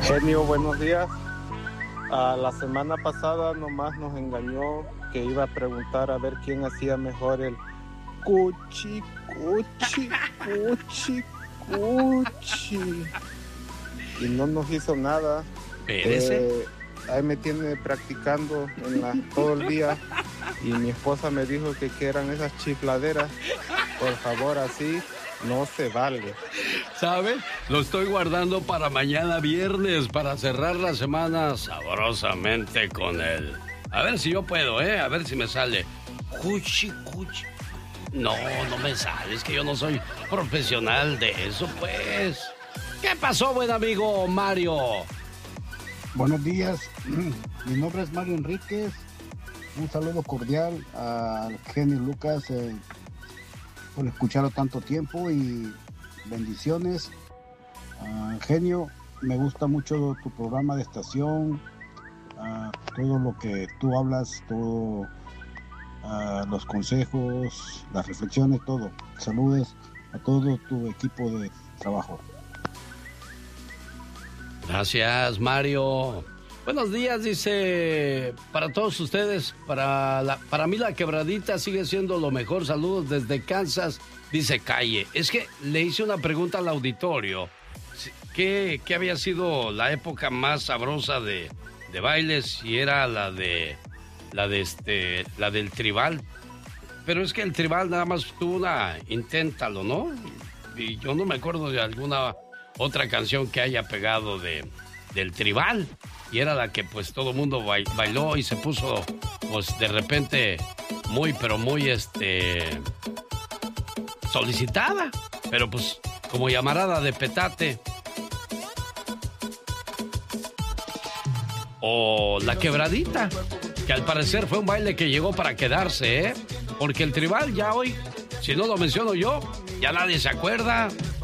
Genio, buenos días. La semana pasada nomás nos engañó que iba a preguntar a ver quién hacía mejor el cuchi, cuchi, cuchi, cuchi. Y no nos hizo nada. Ahí me tiene practicando todo el día. Y mi esposa me dijo que eran esas chifladeras. Por favor, así no se vale. ¿Sabe? Lo estoy guardando para mañana viernes, para cerrar la semana sabrosamente con él. A ver si yo puedo, a ver si me sale. Cuchi, cuchi. No me sale, es que yo no soy profesional de eso, pues. ¿Qué pasó, buen amigo Mario? Buenos días, mi nombre es Mario Enríquez. Un saludo cordial al genio Lucas por escucharlo tanto tiempo y bendiciones. Genio, me gusta mucho tu programa de estación, todo lo que tú hablas, todo, los consejos, las reflexiones, todo. Saludes a todo tu equipo de trabajo. Gracias, Mario. Buenos días, dice, para todos ustedes, para mí la quebradita sigue siendo lo mejor. Saludos desde Kansas, dice Calle. Es que le hice una pregunta al auditorio. ¿Qué había sido la época más sabrosa de bailes? Y era la del tribal. Pero es que el tribal nada más tuvo inténtalo, ¿no? Y yo no me acuerdo de alguna otra canción que haya pegado del tribal. Y era la que pues todo el mundo bailó y se puso pues de repente muy solicitada. Pero pues como llamarada de petate. O la quebradita, que al parecer fue un baile que llegó para quedarse, Porque el tribal ya hoy, si no lo menciono yo, ya nadie se acuerda.